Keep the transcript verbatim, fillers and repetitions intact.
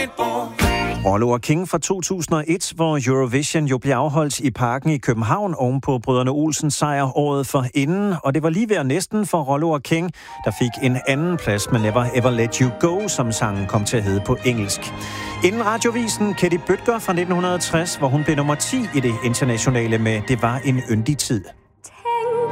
Rollo og King fra to tusind og et, hvor Eurovision jo blev afholdt i Parken i København oven på Brødrene Olsens sejr året for inden, og det var lige ved næsten for Rollo og King, der fik en anden plads med Never Ever Let You Go, som sangen kom til at hedde på engelsk. Inden radiovisen Katie Bødker fra nitten tres, hvor hun blev nummer ti i det internationale med Det var en yndig tid.